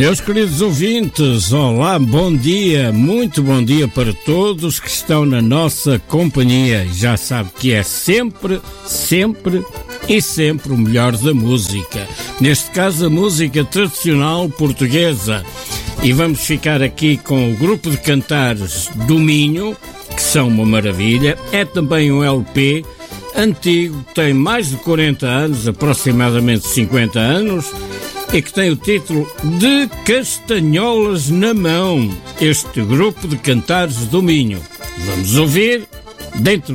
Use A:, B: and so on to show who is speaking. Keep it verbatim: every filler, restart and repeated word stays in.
A: Meus queridos ouvintes, olá, bom dia, muito bom dia para todos que estão na nossa companhia. Já sabe que é sempre, sempre e sempre o melhor da música. Neste caso, a música tradicional portuguesa. E vamos ficar aqui com o grupo de cantares do Minho, que são uma maravilha. É também um L P antigo, tem mais de quarenta anos, aproximadamente cinquenta anos, e que tem o título De Castanholas na Mão, este grupo de cantares do Minho. Vamos ouvir dentro